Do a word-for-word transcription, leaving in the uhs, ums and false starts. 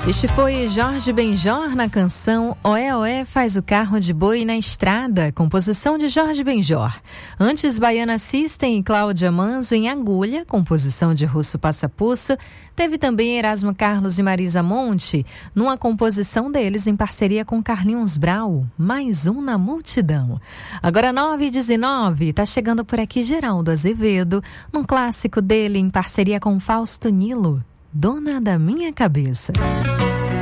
Este foi Jorge Benjor na canção Oé Oé faz o carro de boi na estrada, composição de Jorge Benjor. Antes, Baiana System e Cláudia Manzo em Agulha, composição de Russo Passapusso. Teve também Erasmo Carlos e Marisa Monte, numa composição deles em parceria com Carlinhos Brau, mais um na multidão. Agora nove e dezenove, tá chegando por aqui Geraldo Azevedo, num clássico dele em parceria com Fausto Nilo, Dona da Minha Cabeça.